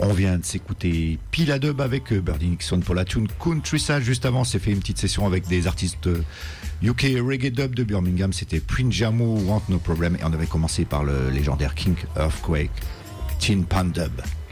On vient de s'écouter Pila Dub avec Birdie Nixon pour la tune Countryside. Juste avant, on s'est fait une petite session avec des artistes UK Reggae Dub de Birmingham. C'était Prince Jamu, Want No Problem. Et on avait commencé par le légendaire King Earthquake, Tin Pan Dub.